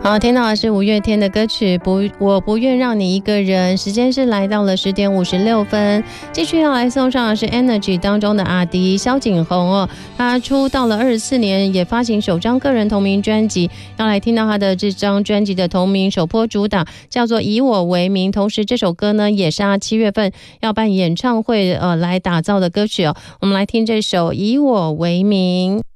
好，听到的是五月天的歌曲我不愿让你一个人。时间是来到了10点56分，继续要来送上的是 Energy 当中的阿迪萧景宏哦，他出道了24年，也发行首张个人同名专辑，要来听到他的这张专辑的同名首播主打叫做以我为名，同时这首歌呢也是他7月份要办演唱会来打造的歌曲哦，我们来听这首以我为名。